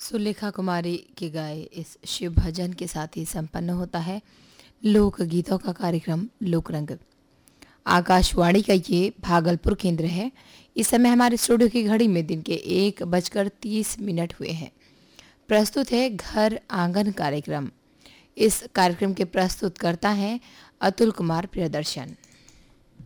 सुलेखा कुमारी के गाए इस शिव भजन के साथ ही संपन्न होता है लोक गीतों का कार्यक्रम लोकरंग। आकाशवाणी का ये भागलपुर केंद्र है। इस समय हमारे स्टूडियो की घड़ी में दिन के 1:30 हुए हैं। प्रस्तुत है घर आंगन कार्यक्रम। इस कार्यक्रम के प्रस्तुतकर्ता हैं अतुल कुमार प्रियदर्शन।